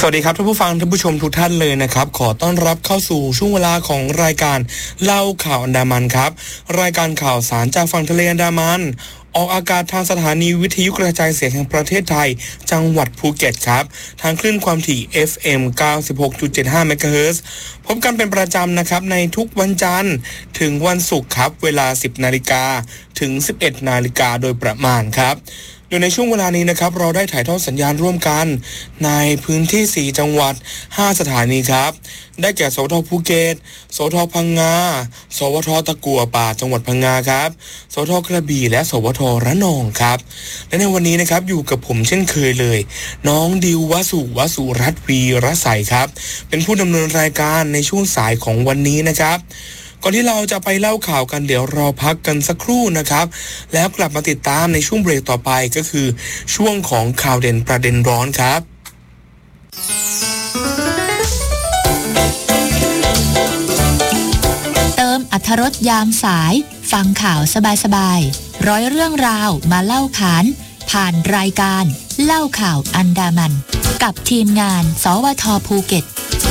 สวัสดีครับท่านผู้ฟังท่านผู้ชมทุกท่านเลยนะครับขอต้อนรับเข้าสู่ช่วงเวลาของรายการเล่าข่าวอันดามันครับรายการข่าวสารจากฝั่งทะเลอันดามันออกอากาศทางสถานีวิทยุกระจายเสียงแห่งประเทศไทยจังหวัดภูเก็ตครับทางคลื่นความถี่ FM 96.75 เมกะเฮิรตซ์พบกันเป็นประจำนะครับในทุกวันจันทร์ถึงวันศุกร์ครับเวลา 10 นาฬิกาถึง 11 นาฬิกาโดยประมาณครับโดยในช่วงเวลานี้นะครับเราได้ถ่ายทอดสัญญาณร่วมกันในพื้นที่4จังหวัด5สถานีครับได้แก่สวทภูเก็ตสวทพังงาสวทตะกั่วป่าจังหวัดพังงาครับสวทกระบี่และสวทระนองครับและในวันนี้นะครับอยู่กับผมเช่นเคยเลยน้องดิววสุรัตน์วีรใสครับเป็นผู้ดำเนินรายการในช่วงสายของวันนี้นะครับก่อนที่เราจะไปเล่าข่าวกันเดี๋ยวรอพักกันสักครู่นะครับแล้วกลับมาติดตามในช่วงเบรกต่อไปก็คือช่วงของข่าวเด่นประเด็นร้อนครับเติมอรรถรสยามสายฟังข่าวสบายๆร้อยเรื่องราวมาเล่าขานผ่านรายการเล่าข่าวอันดามันกับทีมงานสวทภูเก็ต